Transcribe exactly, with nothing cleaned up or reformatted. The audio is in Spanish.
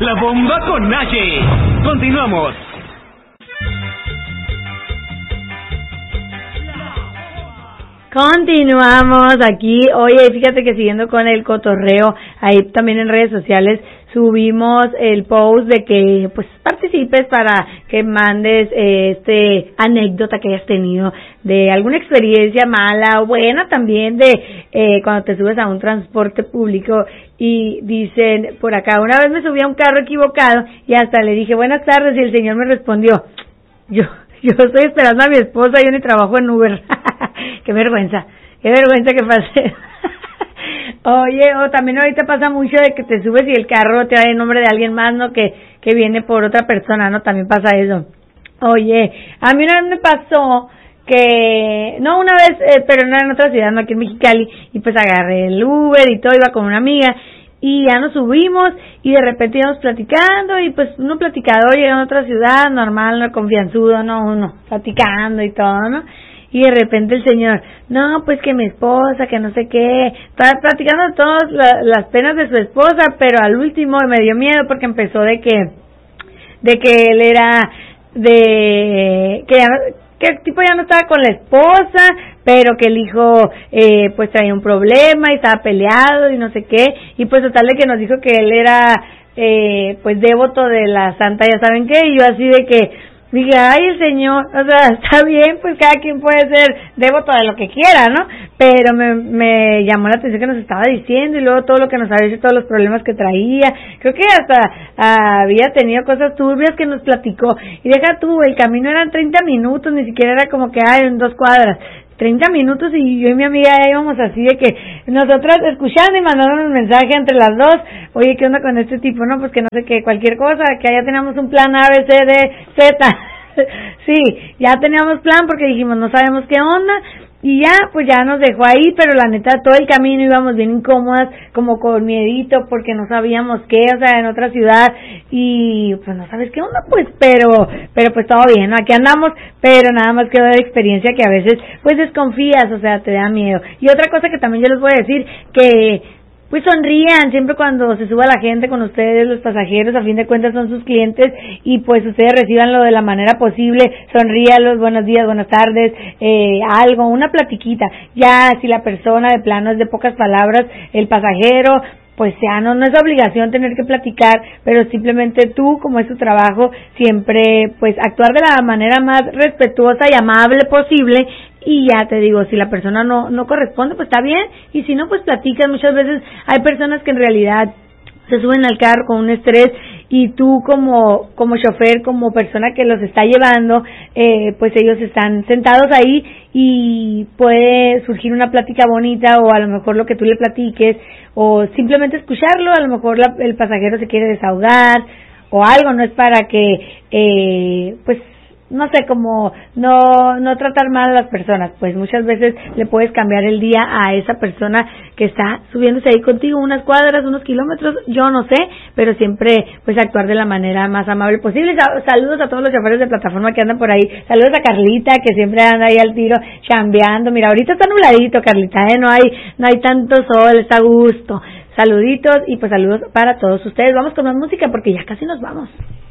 La bomba con Naye. Continuamos. Continuamos aquí. Oye, fíjate que siguiendo con el cotorreo, ahí también en redes sociales subimos el post de que pues participes para que mandes eh, este anécdota que hayas tenido de alguna experiencia mala o buena también de eh, cuando te subes a un transporte público. Y dicen por acá, una vez me subí a un carro equivocado y hasta le dije buenas tardes y el señor me respondió, yo yo estoy esperando a mi esposa, yo ni trabajo en Uber. Qué vergüenza, qué vergüenza que pase. Oye, o también ahorita pasa mucho de que te subes y el carro te da el nombre de alguien más, ¿no? Que, que viene por otra persona, ¿no? También pasa eso. Oye, a mí una vez me pasó que, no una vez, eh, pero no en otra ciudad, no aquí en Mexicali, y pues agarré el Uber y todo, iba con una amiga, y ya nos subimos, y de repente íbamos platicando, y pues uno platicador llega a otra ciudad, normal, no confianzudo, no, uno platicando y todo, ¿no? Y de repente el señor, no, pues que mi esposa, que no sé qué, estaba platicando todas la, las penas de su esposa, pero al último me dio miedo porque empezó de que, de que él era, de, que ya no, que el tipo ya no estaba con la esposa, pero que el hijo, eh, pues traía un problema y estaba peleado y no sé qué, y pues total de que nos dijo que él era, eh, pues devoto de la santa, ya saben qué, y yo así de que, dije, ay, el señor, o sea, está bien, pues cada quien puede ser devoto de lo que quiera, ¿no? Pero me, me llamó la atención que nos estaba diciendo y luego todo lo que nos había dicho, todos los problemas que traía. Creo que hasta ah, había tenido cosas turbias que nos platicó. Y deja tú, el camino eran treinta minutos, ni siquiera era como que, ay, en dos cuadras. treinta minutos y yo y mi amiga ya íbamos así de que nosotras escuchando y mandando un mensaje entre las dos, oye, ¿qué onda con este tipo? No, pues que no sé qué, cualquier cosa, que allá teníamos un plan A, B, C, D, Z. Sí, ya teníamos plan porque dijimos, no sabemos qué onda, y ya, pues ya nos dejó ahí, pero la neta, todo el camino íbamos bien incómodas, como con miedito, porque no sabíamos qué, o sea, en otra ciudad, y pues no sabes qué onda, pues, pero, pero pues todo bien, ¿no? Aquí andamos, pero nada más quedó de experiencia que a veces, pues desconfías, o sea, te da miedo. Y otra cosa que también yo les voy a decir, que pues sonrían siempre cuando se suba la gente con ustedes, los pasajeros, a fin de cuentas son sus clientes, y pues ustedes recibanlo de la manera posible, sonríalos, buenos días, buenas tardes, eh, algo, una platiquita. Ya si la persona de plano es de pocas palabras, el pasajero, pues ya no, no es obligación tener que platicar, pero simplemente tú, como es tu trabajo, siempre pues actuar de la manera más respetuosa y amable posible. Y ya te digo, si la persona no no corresponde, pues está bien, y si no, pues platicas. Muchas veces hay personas que en realidad se suben al carro con un estrés, y tú como como chofer, como persona que los está llevando, eh, pues ellos están sentados ahí y puede surgir una plática bonita, o a lo mejor lo que tú le platiques, o simplemente escucharlo. A lo mejor la, el pasajero se quiere desahogar o algo, no es para que eh, pues no sé, como no no tratar mal a las personas, pues muchas veces le puedes cambiar el día a esa persona que está subiéndose ahí contigo unas cuadras, unos kilómetros, yo no sé, pero siempre pues actuar de la manera más amable posible. Saludos a todos los choferes de plataforma que andan por ahí, saludos a Carlita, que siempre anda ahí al tiro chambeando. Mira, ahorita está nubladito, Carlita, ¿eh? no hay no hay tanto sol, está a gusto. Saluditos y pues saludos para todos ustedes. Vamos con más música porque ya casi nos vamos.